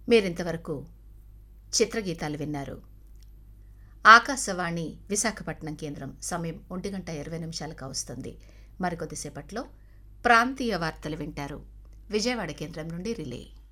మీరింతవరకు చిత్రగీతాలు విన్నారు. ఆకాశవాణి విశాఖపట్నం కేంద్రం. సమయం 1:20 కావస్తుంది. మరికొద్దిసేపట్లో ప్రాంతీయ వార్తలు వింటారు. విజయవాడ కేంద్రం నుండి రిలే.